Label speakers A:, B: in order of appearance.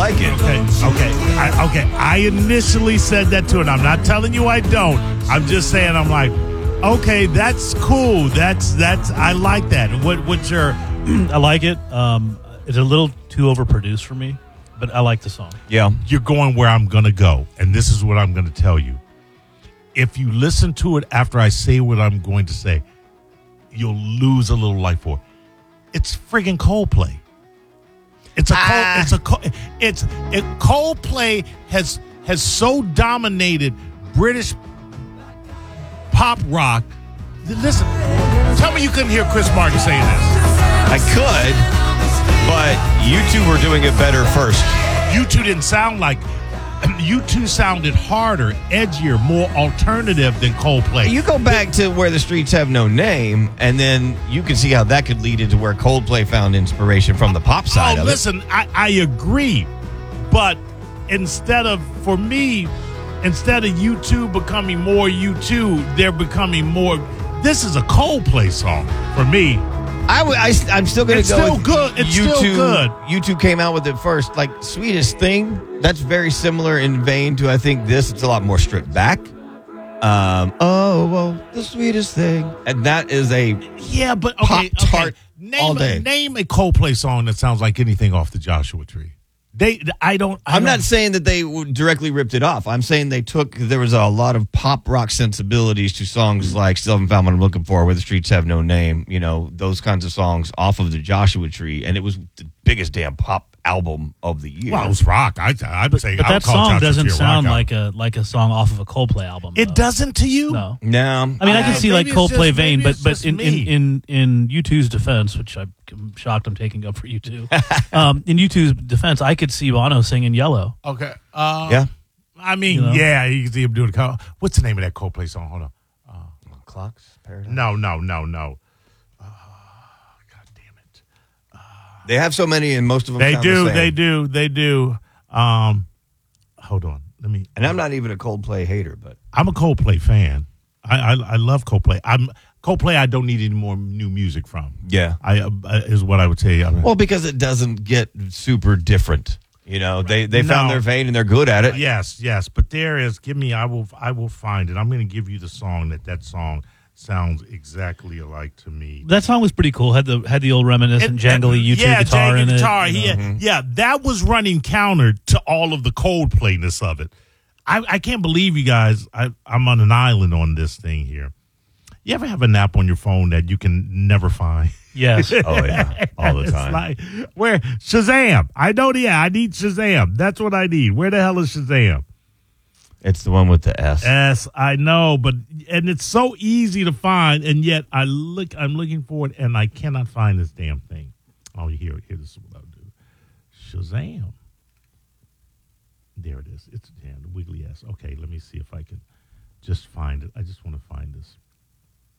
A: like it.
B: Okay. I initially said that too, and I'm not telling you I don't. I'm just saying I'm like, okay, that's cool. That's I like that. What's your?
C: I like it. It's a little too overproduced for me, but I like the song.
A: Yeah.
B: You're going where I'm gonna go, and this is what I'm gonna tell you. If you listen to it after I say what I'm going to say, you'll lose a little life for it. It's friggin' Coldplay. Coldplay has so dominated British pop rock. Listen, tell me you couldn't hear Chris Martin saying this.
A: I could, but you two were doing it better first.
B: You two didn't sound like. You two sounded harder, edgier, more alternative than Coldplay.
A: You go back to Where the Streets Have No Name, and then you can see how that could lead into where Coldplay found inspiration from the pop side of it.
B: Listen, I agree. But instead of U2 becoming more U2, they're becoming more. This is a Coldplay song for me.
A: I'm still going to go.
B: Still good. It's
A: U2,
B: still good.
A: U2 came out with it first. Like Sweetest Thing, that's very similar in vein to I think this. It's a lot more stripped back. The sweetest thing, and that is a
B: pop tart
A: all day.
B: Name a Coldplay song that sounds like anything off the Joshua Tree.
A: I'm not saying that they directly ripped it off. I'm saying there was a lot of pop rock sensibilities to songs like Still Haven't Found What I'm Looking For, Where the Streets Have No Name, those kinds of songs off of the Joshua Tree, and it was the biggest damn pop album of the year.
B: Well, it was rock. I'd say.
C: But that song doesn't sound like a song off of a Coldplay album.
B: It doesn't to you?
C: No.
A: No.
C: I mean, I can see like Coldplay vein, but in
B: me.
C: U2's defense, which I'm shocked I'm taking up for U2. In U2's defense, I could see Bono singing Yellow.
B: Okay.
A: Yeah.
B: I mean, you can see him doing the. What's the name of that Coldplay song? Hold on.
A: Clocks? Paradise?
B: No.
A: They have so many, and most of them sound the same.
B: They do. Hold on. Let me.
A: And I'm not even a Coldplay hater, but
B: I'm a Coldplay fan. I love Coldplay. Coldplay. I don't need any more new music from.
A: Yeah,
B: is what I would say.
A: Well, because it doesn't get super different. They found their vein and they're good at it.
B: Yes. But there is. Give me. I will find it. I'm going to give you the song that song sounds exactly alike to me.
C: That song was pretty cool. Had the old reminiscent jangly U2 guitar in it.
B: Yeah, that was running counter to all of the Coldplayness of it. I can't believe you guys. I'm on an island on this thing here. You ever have an app on your phone that you can never find?
C: Yes.
A: Oh yeah, all the time.
B: It's like where Shazam? I know. Yeah, I need Shazam. That's what I need. Where the hell is Shazam?
A: It's the one with the S.
B: S, I know, and it's so easy to find, and yet I'm looking for it, and I cannot find this damn thing. Oh, here, this is what I'll do. Shazam. There it is. It's the wiggly S. Okay, let me see if I can just find it. I just want to find this.